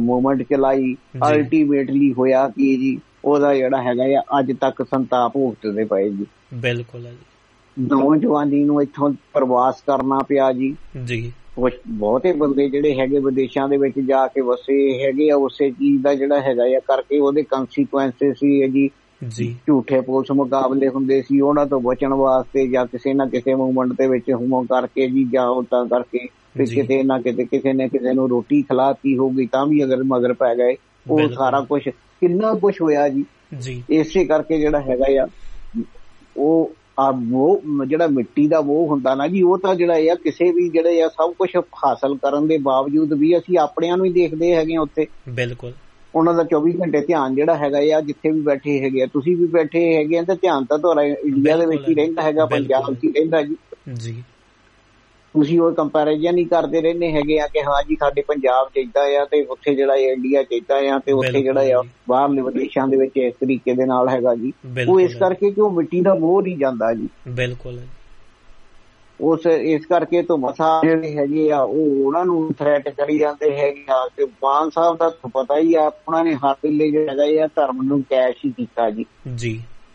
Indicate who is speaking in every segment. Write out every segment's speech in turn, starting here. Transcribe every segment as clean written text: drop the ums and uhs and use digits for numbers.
Speaker 1: Movement ਚਲਾਈ, ultimately ਹੋਇਆ ਕੀ ਜੀ, ਉਹਦਾ ਜਿਹੜਾ ਹੈਗਾ ਆ ਅੱਜ ਤੱਕ ਸੰਤਾਪ ਭੁਗਤਦੇ ਪਏ ਜੀ।
Speaker 2: ਬਿਲਕੁਲ
Speaker 1: ਨੌਜਵਾਨੀ ਨੂੰ ਇੱਥੋਂ ਪ੍ਰਵਾਸ ਕਰਨਾ ਪਿਆ ਜੀ। ਬਹੁਤੇ ਬੰਦੇ ਜਿਹੜੇ ਹੈਗੇ ਵਿਦੇਸ਼ਾਂ ਦੇ ਵਿੱਚ ਜਾ ਕੇ ਵਸੇ ਹੈਗੇ ਆ, ਉਸੇ ਚੀਜ਼ ਦਾ ਜਿਹੜਾ ਹੈਗਾ ਆ ਕਰਕੇ ਉਹਦੇ ਕੰਸੀਕੁਐਂਸਿਸ ਸੀ ਜੀ। ਝੂਠੇ ਪੁਲਿਸ ਮੁਕਾਬਲੇ ਹੁੰਦੇ ਸੀ, ਉਹਨਾਂ ਤੋਂ ਬਚਣ ਵਾਸਤੇ ਜਾਂ ਕਿਸੇ ਨਾ ਕਿਸੇ ਮੂਵਮੈਂਟ ਦੇ ਵਿੱਚ ਹੋਣ ਕਰਕੇ ਜੀ, ਜਾਂ ਉਦਾਂ ਕਰਕੇ ਕਿਤੇ ਨਾ ਕਿਤੇ ਕਿਸੇ ਨੇ ਕਿਸੇ ਨੂੰ ਰੋਟੀ ਖਿਲਾਤੀ ਹੋਊਗੀ ਤਾਂ ਵੀ ਅਗਰ ਮਗਰ ਪੈ ਗਏ। ਉਹ ਸਾਰਾ ਕੁਛ ਕਿੰਨਾ ਕੁਛ ਹੋਇਆ ਜੀ। ਇਸੇ ਕਰਕੇ ਜਿਹੜਾ ਹੈਗਾ ਆ ਉਹ ਜਿਹੜਾ ਮਿੱਟੀ ਦਾ ਮੋਹ ਹੁੰਦਾ ਨਾ ਜੀ, ਉਹ ਤਾਂ ਜਿਹੜਾ ਆ ਕਿਸੇ ਵੀ ਜਿਹੜੇ ਆ ਸਭ ਕੁਛ ਹਾਸਲ ਕਰਨ ਦੇ ਬਾਵਜੂਦ ਵੀ ਅਸੀਂ ਆਪਣਿਆਂ ਨੂੰ ਹੀ ਦੇਖਦੇ ਹੈਗੇ ਆ ਉੱਥੇ।
Speaker 2: ਬਿਲਕੁਲ
Speaker 1: ਉਹਨਾਂ ਦਾ 24 ਘੰਟੇ ਧਿਆਨ ਜਿਹੜਾ ਹੈਗਾ ਆ, ਜਿੱਥੇ ਵੀ ਬੈਠੇ ਹੈਗੇ ਆ, ਤੁਸੀਂ ਵੀ ਬੈਠੇ ਹੈਗੇ ਆ, ਤੇ ਧਿਆਨ ਤਾਂ ਤੁਹਾਡਾ ਇੰਡੀਆ ਦੇ ਵਿੱਚ ਹੀ ਰਹਿੰਦਾ ਹੈਗਾ, ਪੰਜਾਬ 'ਚ ਹੀ ਰਹਿੰਦਾ ਜੀ। ਤੁਸੀਂ ਉਹ ਕੰਪੈਰੀਜ਼ਨ ਹੀ ਕਰਦੇ ਰਹਿੰਦੇ ਹੈਗੇ ਆ ਕਿ ਹਾਂ ਜੀ ਸਾਡੇ ਪੰਜਾਬ 'ਚ ਏਦਾਂ ਆ ਤੇ ਉੱਥੇ ਜਿਹੜਾ ਇੰਡੀਆ 'ਚ ਏਦਾਂ ਆ, ਤੇ ਉੱਥੇ ਜਿਹੜਾ ਆ ਬਾਹਰਲੇ ਵਿਦੇਸ਼ਾਂ ਦੇ ਵਿੱਚ ਇਸ ਤਰੀਕੇ ਦੇ ਨਾਲ ਹੈਗਾ ਜੀ। ਉਹ ਇਸ ਕਰਕੇ ਕਿ ਉਹ ਮਿੱਟੀ ਦਾ ਮੋਹ ਨਹੀਂ ਜਾਂਦਾ ਜੀ। ਬਿਲਕੁਲ ਇਸ ਕਰਕੇ ਤੋਂ ਮਸਾ ਜਿਹੜੇ ਹੈਗੇ ਆ ਉਹ ਉਹਨਾਂ ਨੂੰ ਥ੍ਰੈਟ ਕਰੀ ਜਾਂਦੇ ਹੈਗੇ ਆ। ਤੇ ਮਾਨ ਸਾਹਿਬ ਦਾ ਪਤਾ ਹੀ ਆ, ਉਹਨਾਂ ਨੇ ਹਰ ਵੇਲੇ ਜਿਹੜਾ ਹੈਗਾ ਆ ਧਰਮ ਨੂੰ ਕੈਸ਼ ਹੀ ਕੀਤਾ ਜੀ।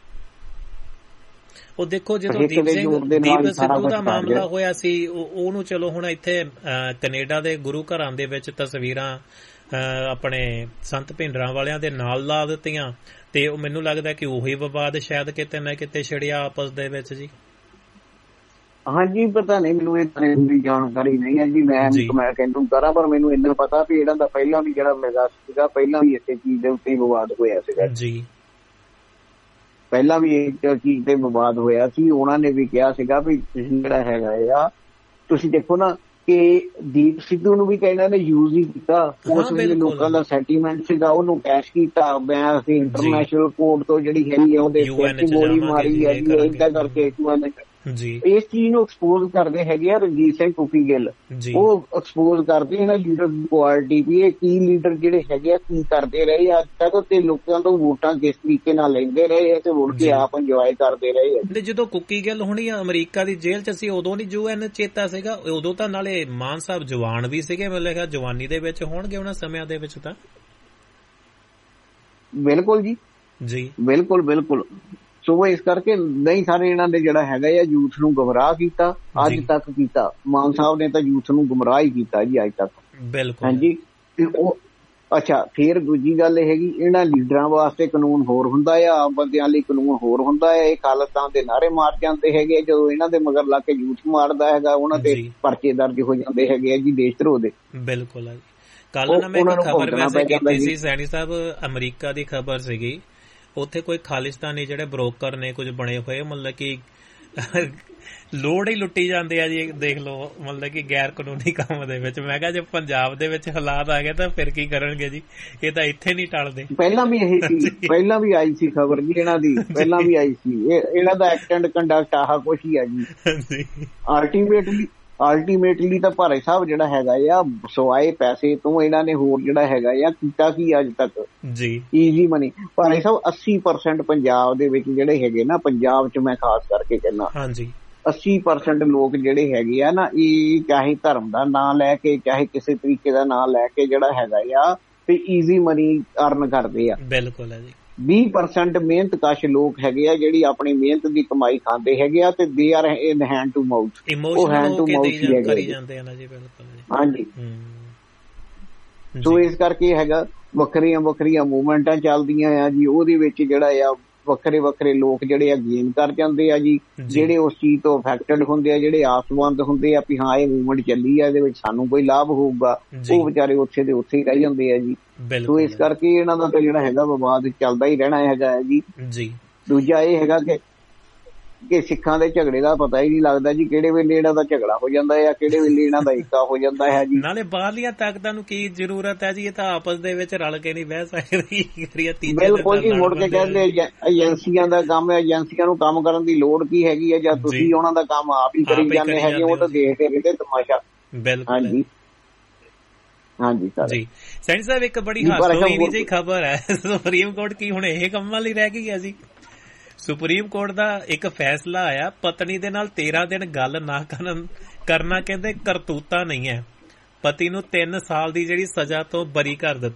Speaker 1: ਉਹ ਦੇਖੋ ਜਦੋਂ ਦੀਪ ਸਿੱਧੂ ਦਾ ਮਾਮਲਾ ਹੋਇਆ ਸੀ, ਉਹਨੂੰ ਚਲੋ ਹੁਣ ਇੱਥੇ ਕੈਨੇਡਾ ਦੇ ਗੁਰੂ ਘਰਾਂ ਦੇ ਵਿੱਚ ਤਸਵੀਰਾਂ ਆਪਣੇ ਸੰਤ ਭਿੰਡਰਾਂ ਵਾਲਿਆਂ ਦੇ ਨਾਲ ਲਾ ਦਿੱਤੀਆਂ, ਤੇ ਉਹ ਮੈਨੂੰ ਲੱਗਦਾ ਕਿ ਉਹੀ ਵਿਵਾਦ ਸ਼ਾਇਦ ਕਿਤੇ ਨਾ ਕਿਤੇ ਛਿੜਿਆ ਆਪਸ ਦੇ ਵਿੱਚ ਜੀ। ਹਾਂਜੀ, ਪਤਾ ਨਹੀਂ ਮੈਨੂੰ ਇਹ ਦੀ ਜਾਣਕਾਰੀ ਨਹੀਂ ਹੈ ਜੀ। ਮੈਂ ਕਹਿੰਦਾ ਕਰਾਂ, ਪਰ ਮੈਨੂੰ ਇੰਨਾ ਪਤਾ ਵੀ ਇਹਨਾਂ ਦਾ ਪਹਿਲਾਂ ਵੀ ਜਿਹੜਾ ਮੇਰਾ ਸੀਗਾ, ਪਹਿਲਾਂ ਵੀ ਇਸੇ ਚੀਜ਼ ਦੇ ਉੱਤੇ ਵਿਵਾਦ ਹੋਇਆ ਸੀਗਾ ਜੀ। ਪਹਿਲਾਂ ਵੀ ਇਸ ਚੀਜ਼ ਤੇ ਵਿਵਾਦ ਹੋਇਆ ਸੀ। ਉਹਨਾਂ ਨੇ ਵੀ ਕਿਹਾ ਸੀਗਾ ਵੀ ਤੁਸੀਂ ਜਿਹੜਾ ਹੈਗਾ ਆ, ਤੁਸੀਂ ਦੇਖੋ ਨਾ ਕਿ ਦੀਪ ਸਿੱਧੂ ਨੂੰ ਵੀ ਇਹਨਾਂ ਨੇ ਯੂਜ਼ ਹੀ ਕੀਤਾ। ਉਸ ਵੇਲੇ ਲੋਕਾਂ ਦਾ ਸੈਂਟੀਮੈਂਟ ਸੀਗਾ, ਉਹਨੂੰ ਕੈਸ਼ ਕੀਤਾ। ਮੈਂ ਅਸੀਂ ਇੰਟਰਨੈਸ਼ਨਲ ਕੋਰਟ ਤੋਂ ਜਿਹੜੀ ਹੈਗੀ ਆ ਉਹਦੇ ਗੋਲੀ ਮਾਰੀ ਹੈ ਜੀ, ਏਦਾਂ ਕਰਕੇ ਇਸ ਚੀਜ਼ ਨੂੰ ਐਕਸਪੋਜ਼ ਕਰਦੇ ਹੈਗੇ ਆ ਰਣਜੀਤ ਸਿੰਘ ਕੁਕੀ ਗਿੱਲ। ਉਹ ਐਕਸਪੋਜ਼ ਕਰਦੇ ਇਹਨਾਂ ਲੀਡਰ ਦੀ ਕੁਆਲਿਟੀ ਵੀ ਇਹ ਕੀ ਲੀਡਰ ਜਿਹੜੇ ਹੈਗੇ ਆ ਕੀ ਕਰਦੇ ਰਹੇ ਅੱਜ ਤੱਕ, ਤੇ ਲੋਕਾਂ ਤੋਂ ਵੋਟਾਂ ਕਿਸ ਤਰੀਕੇ ਨਾਲ ਲੈਂਦੇ ਰਹੇ ਆ ਤੇ ਵੋਟ ਕੇ ਆਪ ਇੰਜੋਏ ਕਰਦੇ ਰਹੇ ਆ।
Speaker 2: ਜਦੋਂ ਕੁਕੀ ਗਿੱਲ ਹੁਣੀ ਅਮਰੀਕਾ ਦੀ ਜੇਲ੍ਹ 'ਚ ਸੀ, ਉਦੋਂ ਨਹੀਂ UN ਚੇਤਾ ਸੀਗਾ, ਉਦੋਂ ਤਾਂ ਨਾਲੇ ਮਾਨ ਸਾਹਿਬ ਜਵਾਨ ਵੀ ਸੀਗੇ, ਮੈਨੂੰ ਲੱਗਾ ਜਵਾਨੀ ਦੇ ਵਿੱਚ ਹੋਣਗੇ ਉਹਨਾਂ ਸਮਿਆਂ ਦੇ ਵਿੱਚ ਤਾਂ।
Speaker 1: ਬਿਲਕੁਲ ਜੀ, ਬਿਲਕੁਲ। ਸੋ ਇਸ ਕਰਕੇ ਨਹੀਂ ਸਾਰੇ ਇਹਨਾਂ ਨੇ ਜਿਹੜਾ ਹੈਗਾ ਆ ਯੂਥ ਨੂੰ ਗੁੰਮਰਾਹ ਕੀਤਾ ਅੱਜ ਤੱਕ ਕੀਤਾ। ਮਾਨ ਸਾਹਿਬ ਨੇ ਤਾਂ ਯੂਥ ਨੂੰ ਗੁੰਮਰਾਹ ਹੀ ਕੀਤਾ ਜੀ ਅੱਜ ਤੱਕ। ਬਿਲਕੁਲ ਹਾਂਜੀ। ਤੇ ਉਹ ਅੱਛਾ, ਫੇਰ ਦੂਜੀ ਗੱਲ ਇਹ ਹੈਗੀ, ਇਹਨਾਂ ਲੀਡਰਾਂ ਵਾਸਤੇ ਕਾਨੂੰਨ ਹੋਰ ਹੁੰਦਾ ਆ, ਆਮ ਬੰਦਿਆਂ ਲਈ ਕਾਨੂੰਨ ਹੋਰ ਹੁੰਦਾ ਹੈ। ਇਹ ਖਾਲਿਸਤਾਨ ਦੇ ਨਾਅਰੇ ਮਾਰ ਜਾਂਦੇ ਹੈਗੇ, ਜਦੋਂ ਇਹਨਾਂ ਦੇ ਮਗਰ ਲਾ ਕੇ ਯੂਥ ਮਾਰਦਾ ਹੈਗਾ ਉਹਨਾਂ ਦੇ ਪਰਚੇ ਦਰਜ ਹੋ ਜਾਂਦੇ ਹੈਗੇ ਆ ਜੀ ਦੇਸ਼ ਧਰੋਹ ਦੇ। ਬਿਲਕੁਲ ਕੱਲ ਨਾ ਮੈਂ ਇੱਕ ਖਬਰ ਵੈਸੇ ਕੀਤੀ ਸੀ ਸੈਣੀ ਸਾਹਿਬ, ਅਮਰੀਕਾ ਦੀ ਖਬਰ ਸੀਗੀ। ਉੱਥੇ ਕੋਈ ਖਾਲਿਸਤਾਨੀ ਜਿਹੜੇ ਬਰੋਕਰ ਨੇ ਕੁਝ ਬਣੇ ਹੋਏ, ਮਤਲਬ ਕਿ ਲੋੜ ਹੀ ਲੁੱਟੀ ਜਾਂਦੇ ਆ ਜੀ। ਦੇਖ ਲਓ, ਮਤਲਬ ਕਿ ਗੈਰ ਕਾਨੂੰਨੀ ਕੰਮ ਦੇ ਵਿੱਚ। ਮੈਂ ਕਿਹਾ ਜੇ ਪੰਜਾਬ ਦੇ ਵਿੱਚ ਹਾਲਾਤ ਆ ਗਏ ਤਾਂ ਫਿਰ ਕੀ ਕਰਨਗੇ ਜੀ, ਇਹ ਤਾਂ ਇੱਥੇ ਨਹੀਂ ਟਲਦੇ। ਪਹਿਲਾਂ ਵੀ ਇਹ ਸੀ, ਪਹਿਲਾਂ ਵੀ ਆਈ ਸੀ ਖਬਰ ਜੀ ਇਹਨਾਂ ਦੀ, ਪਹਿਲਾਂ ਵੀ ਆਈ ਸੀ। ਇਹਨਾਂ ਦਾ ਐਕਟ ਐਂਡ ਕੰਡਕਟ ਆਹ ਕੁਛ ਹੀ ਆ ਜੀ। ਅਲਟੀਮੇਟਲੀ ਤਾਂ ਭਾਰੇ ਸਾਹਿਬ ਜਿਹੜਾ ਹੈਗਾ ਆ, ਸਵਾਏ ਪੈਸੇ ਤੋਂ ਇਹਨਾਂ ਨੇ ਹੋਰ ਜਿਹੜਾ ਹੈਗਾ ਆ ਕੀਤਾ ਕੀ ਅੱਜ ਤੱਕ ਜੀ। Easy money. ਭਾਰੇ ਸਾਹਿਬ 80% ਪੰਜਾਬ ਦੇ ਵਿੱਚ ਜਿਹੜੇ ਹੈਗੇ ਨਾ, ਪੰਜਾਬ 'ਚ ਮੈਂ ਖਾਸ ਕਰਕੇ ਕਹਿੰਦਾ, 80% ਲੋਕ ਜਿਹੜੇ ਹੈਗੇ ਆ ਨਾ, ਇਹ ਚਾਹੇ ਧਰਮ ਦਾ ਨਾਂ ਲੈ ਕੇ ਚਾਹੇ ਕਿਸੇ ਤਰੀਕੇ ਦਾ ਨਾਂ ਲੈ ਕੇ ਜਿਹੜਾ ਹੈਗਾ ਆ ਤੇ ਈਜ਼ੀ ਮਨੀ ਅਰਨ ਕਰਦੇ ਆ। ਬਿਲਕੁਲ ਹੈ ਜੀ। 20% ਮਿਹਨਤਕਸ਼ ਲੋਕ ਹੈਗੇ ਆ ਜਿਹੜੀ ਆਪਣੀ ਮਿਹਨਤ ਦੀ ਕਮਾਈ ਖਾਂਦੇ ਹੈਗੇ ਆ, ਤੇ they are in hand to mouth. ਉਹ ਹੈਂਡ ਟੂ ਮਾਊਥ ਹੀ ਹੈਗੇ। ਹਾਂਜੀ। ਸੋ ਇਸ ਕਰਕੇ ਹੈਗਾ ਵੱਖਰੀਆਂ ਮੂਵਮੈਂਟਾਂ ਚੱਲਦੀਆਂ ਆ ਜੀ। ਉਹਦੇ ਵਿੱਚ ਜਿਹੜਾ ਆ ਵੱਖਰੇ ਲੋਕ ਜਿਹੜੇ ਆ ਗੇਨ ਕਰ ਜਾਂਦੇ ਆ ਜੀ, ਜਿਹੜੇ ਉਸ ਚੀਜ਼ ਤੋਂ ਅਫੈਕਟਡ ਹੁੰਦੇ ਆ, ਜਿਹੜੇ ਆਸਵੰਦ ਹੁੰਦੇ ਆ ਵੀ ਹਾਂ ਇਹ ਮੂਵਮੈਂਟ ਚੱਲੀ ਆ, ਇਹਦੇ ਵਿੱਚ ਸਾਨੂੰ ਕੋਈ ਲਾਭ ਹੋਊਗਾ, ਉਹ ਵਿਚਾਰੇ ਉੱਥੇ ਦੇ ਉੱਥੇ ਹੀ ਰਹਿ ਜਾਂਦੇ ਆ ਜੀ। ਸੋ ਇਸ ਕਰਕੇ ਇਹਨਾਂ ਦਾ ਤਾਂ ਜਿਹੜਾ ਹੈਗਾ ਵਿਵਾਦ ਚੱਲਦਾ ਹੀ ਰਹਿਣਾ ਹੈਗਾ ਜੀ। ਦੂਜਾ ਇਹ ਹੈਗਾ ਕਿ ਸਿੱਖਾਂ ਦੇ ਝਗੜੇ ਦਾ ਪਤਾ ਹੀ ਨਹੀਂ ਲੱਗਦਾ ਜੀ, ਕਿਹੜੇ ਵੇਲੇ ਇਹਨਾਂ ਦਾ ਝਗੜਾ ਹੋ ਜਾਂਦਾ ਹੈ, ਕਿਹੜੇ ਵੇਲੇ ਇਹਨਾਂ ਦਾ ਏਕਾ ਹੋ ਜਾਂਦਾ ਹੈ ਜੀ। ਨਾਲੇ ਬਾਹਰਲੀਆਂ ਤਾਕਤਾਂ ਨੂੰ ਕੀ ਜ਼ਰੂਰਤ ਹੈ ਜੀ, ਇਹ ਤਾਂ ਆਪਸ ਦੇ ਵਿੱਚ ਰਲ ਕੇ ਨਹੀਂ ਬਹਿ ਸਕਦੀ। ਬਿਲਕੁਲ ਜੀ। ਮੁੜ ਕੇ ਕਹਿੰਦੇ ਏਜੰਸੀਆਂ ਦਾ ਕੰਮ ਹੈ, ਏਜੰਸੀਆਂ ਨੂੰ ਕੰਮ ਕਰਨ ਦੀ ਲੋੜ ਕੀ ਹੈਗੀ ਹੈ, ਜਾਂ ਤੁਸੀਂ ਉਹਨਾਂ ਦਾ ਕੰਮ ਆਪ ਹੀ ਕਰੀ ਜਾਂਦੇ ਹੈਗੇ, ਉਹ ਤਾਂ ਦੇਖਦੇ ਰਹਿੰਦੇ ਤਮਾਸ਼ਾ। ਬਿਲਕੁਲ ਹਾਂਜੀ ਜੀ। ਸੈਣੀ ਸਾਹਿਬ ਇੱਕ ਬੜੀ ਹਾਸੋਹੀਣੀ ਜਿਹੀ ਖਬਰ ਹੈ, ਸੁਪਰੀਮ ਕੋਰਟ ਕੀ ਹੁਣ ਇਹ ਕੰਮਾਂ ਲਈ ਰਹਿ ਗਿਆ ਜੀ। ਸੁਪਰੀਮ ਕੋਰਟ ਦਾ ਇੱਕ ਫੈਸਲਾ ਆਇਆ, ਪਤਨੀ ਦੇ ਨਾਲ 13 ਦਿਨ ਗੱਲ ਨਾ ਕਰਨਾ ਕਹਿੰਦੇ ਕਰਤੂਤਾ ਨਹੀਂ ਹੈ। ਪਤੀ ਨੂੰ 3 ਸਾਲ ਦੀ ਜਿਹੜੀ ਸਜ਼ਾ ਤੋਂ ਬਰੀ ਕਰ ਦਿੱਤਾ।